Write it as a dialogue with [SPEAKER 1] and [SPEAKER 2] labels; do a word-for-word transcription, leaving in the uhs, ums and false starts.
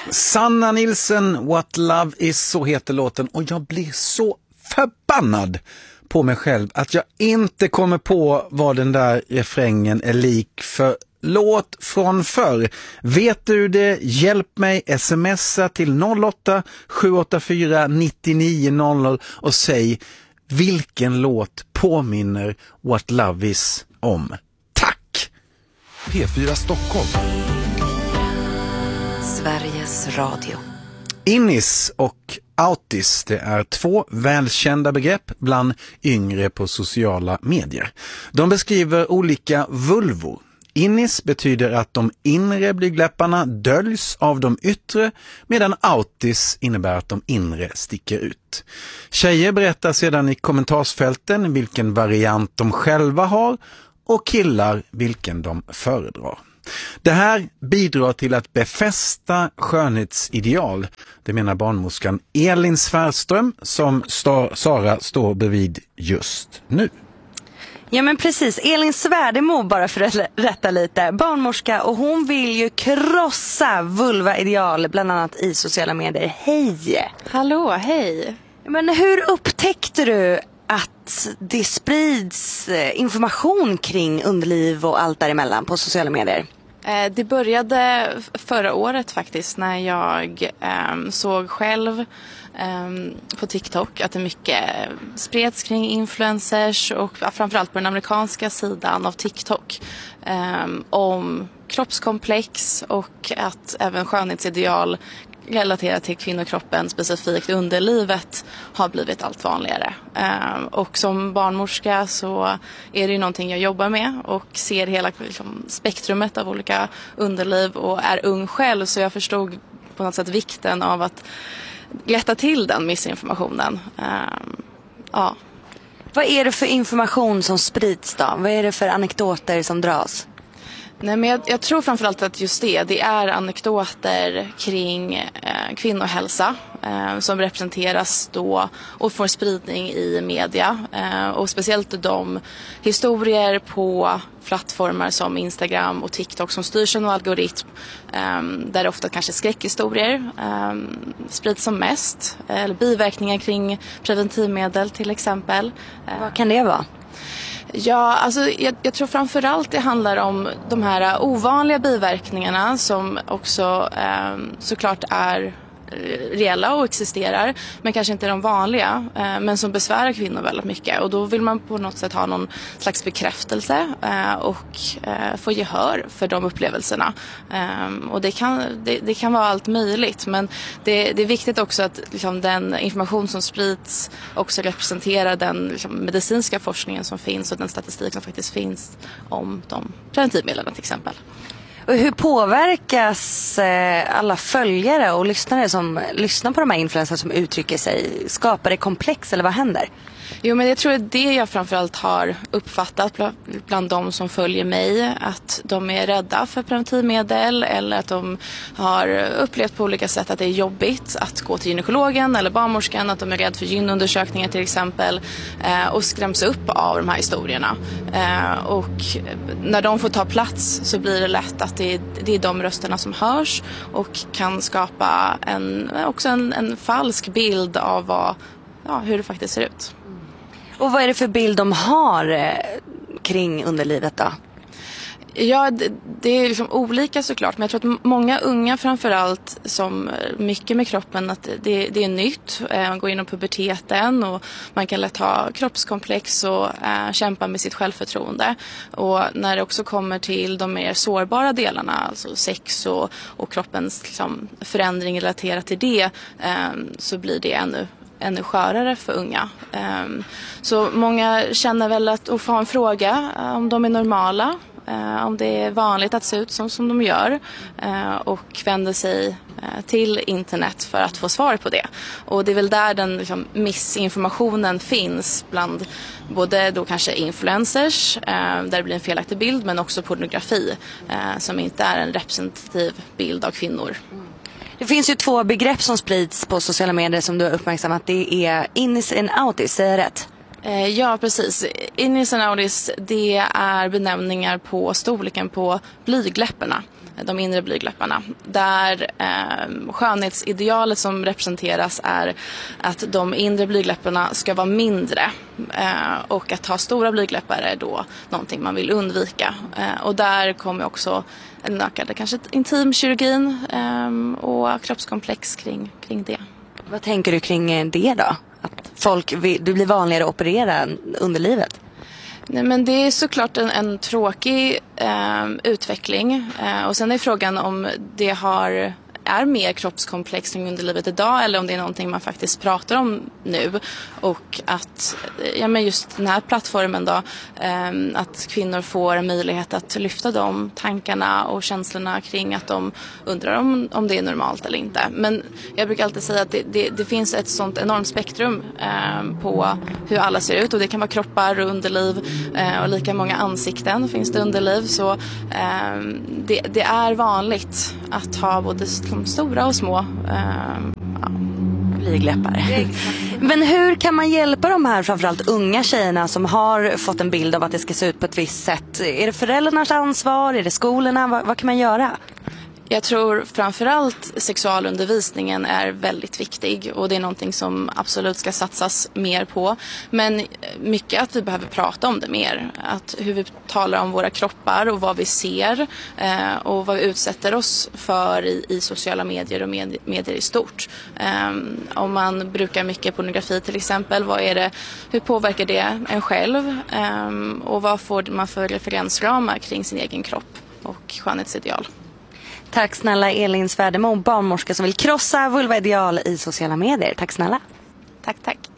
[SPEAKER 1] Sanna Nilsson, What Love Is, så heter låten. Och jag blir så förbannad på mig själv att jag inte kommer på vad den där refrängen är lik för låt från förr. Vet du det? Hjälp mig, smsa till noll åtta sju åtta fyra nio nio noll noll och säg vilken låt påminner What Love Is om. Tack!
[SPEAKER 2] P fyra Stockholm.
[SPEAKER 3] Sveriges Radio.
[SPEAKER 1] Innis och autis, det är två välkända begrepp bland yngre på sociala medier. De beskriver olika vulvor. Innis betyder att de inre blygdläpparna döljs av de yttre, medan autis innebär att de inre sticker ut. Tjejer berättar sedan i kommentarsfälten vilken variant de själva har och killar vilken de föredrar. Det här bidrar till att befästa skönhetsideal, det menar barnmorskan Elin Svärström som sta- Sara står bredvid just nu.
[SPEAKER 3] Ja men precis, Elin Svärdemo, bara för att rätta lite, barnmorska, och hon vill ju krossa vulva-ideal bland annat i sociala medier. Hej!
[SPEAKER 4] Hallå, hej!
[SPEAKER 3] Men hur upptäckte du att det sprids information kring underliv och allt däremellan på sociala medier?
[SPEAKER 4] Eh, det började förra året faktiskt när jag eh, såg själv eh, på TikTok att det mycket spreds kring influencers och framförallt på den amerikanska sidan av TikTok eh, om kroppskomplex och att även skönhetsideal relaterat till kvinnokroppen, specifikt underlivet, har blivit allt vanligare. Eh, och som barnmorska så är det ju någonting jag jobbar med och ser hela liksom, spektrumet av olika underliv och är ung själv, så jag förstod på något sätt vikten av att lätta till den missinformationen. Eh, ja.
[SPEAKER 3] Vad är det för information som sprids då? Vad är det för anekdoter som dras?
[SPEAKER 4] Nej, men jag, jag tror framförallt att just det, det är anekdoter kring eh, kvinnohälsa eh, som representeras då och får spridning i media. Eh, och speciellt de historier på plattformar som Instagram och TikTok som styrs av algoritm eh, där det ofta kanske skräckhistorier eh, sprids som mest. Eller biverkningar kring preventivmedel till exempel.
[SPEAKER 3] Eh, Vad kan det vara?
[SPEAKER 4] Ja, alltså jag, jag tror framförallt det handlar om de här ovanliga biverkningarna som också eh, såklart är reella och existerar, men kanske inte de vanliga, eh, men som besvärar kvinnor väldigt mycket. Och då vill man på något sätt ha någon slags bekräftelse eh, och eh, få gehör för de upplevelserna. Eh, och det kan, det, det kan vara allt möjligt, men det, det är viktigt också att liksom, den information som sprids också representerar den liksom, medicinska forskningen som finns och den statistik som faktiskt finns om de preventivmedlen till exempel.
[SPEAKER 3] Och hur påverkas eh, alla följare och lyssnare som lyssnar på de här influencers som uttrycker sig? Skapar det komplex eller vad händer?
[SPEAKER 4] Jo, men jag tror att det jag framförallt har uppfattat bland de som följer mig, att de är rädda för preventivmedel eller att de har upplevt på olika sätt att det är jobbigt att gå till gynekologen eller barnmorskan, att de är rädda för gynundersökningar till exempel eh, och skräms upp av de här historierna. Eh, och när de får ta plats så blir det lätt att det är, det är de rösterna som hörs och kan skapa en, också en, en falsk bild av vad, ja, hur det faktiskt ser ut.
[SPEAKER 3] Och vad är det för bild de har eh, kring underlivet då?
[SPEAKER 4] Ja, det, det är liksom olika såklart, men jag tror att många unga framförallt som mycket med kroppen, att det, det är nytt, man går inom puberteten och man kan lätt ha kroppskomplex och äh, kämpa med sitt självförtroende. Och när det också kommer till de mer sårbara delarna, alltså sex och, och kroppens liksom, förändring relaterat till det, äh, så blir det ännu ännu skörare för unga. Så många känner väl att och får en fråga om de är normala, om det är vanligt att se ut som, som de gör, och vänder sig till internet för att få svar på det. Och det är väl där den liksom, missinformationen finns bland både då kanske influencers, där det blir en felaktig bild, men också pornografi som inte är en representativ bild av kvinnor.
[SPEAKER 3] Det finns ju två begrepp som sprids på sociala medier som du har uppmärksammat. Det är innis och autis, säger jag rätt?
[SPEAKER 4] Ja, precis. Innis och autis, det är benämningar på storleken på blygdläpparna. de inre blygdläpparna. Där eh, skönhetsidealet som representeras är att de inre blygdläpparna ska vara mindre. Eh, och att ha stora blygdläppar är då någonting man vill undvika. Eh, och där kommer också en ökad kanske intimkirurgin eh, och kroppskomplex kring, kring det.
[SPEAKER 3] Vad tänker du kring det då? Att folk vill, det blir vanligare att operera underlivet?
[SPEAKER 4] Nej, men det är såklart en, en tråkig eh, utveckling. Eh, och sen är frågan om det har, är mer kroppskomplex kring underlivet idag eller om det är någonting man faktiskt pratar om nu. Och att ja, men just den här plattformen då, eh, att kvinnor får en möjlighet att lyfta de tankarna och känslorna kring att de undrar om, om det är normalt eller inte. Men jag brukar alltid säga att det, det, det finns ett sånt enormt spektrum eh, på hur alla ser ut. Och det kan vara kroppar och underliv eh, och lika många ansikten finns det underliv. Så eh, det, det är vanligt att ha både stora och små eh, ja.
[SPEAKER 3] blygdläppar. Men hur kan man hjälpa de här framförallt unga tjejerna som har fått en bild av att det ska se ut på ett visst sätt? Är det föräldrarnas ansvar? Är det skolorna? Vad, vad kan man göra?
[SPEAKER 4] Jag tror framförallt sexualundervisningen är väldigt viktig och det är någonting som absolut ska satsas mer på. Men mycket att vi behöver prata om det mer. Att hur vi talar om våra kroppar och vad vi ser eh, och vad vi utsätter oss för i, i sociala medier och med, medier i stort. Eh, om man brukar mycket pornografi till exempel, vad är det, hur påverkar det en själv eh, och vad får man för referensramar kring sin egen kropp och skönhetsideal?
[SPEAKER 3] Tack snälla Elin Svärdemo, barnmorska som vill krossa vulvaideal i sociala medier. Tack snälla.
[SPEAKER 4] Tack, tack.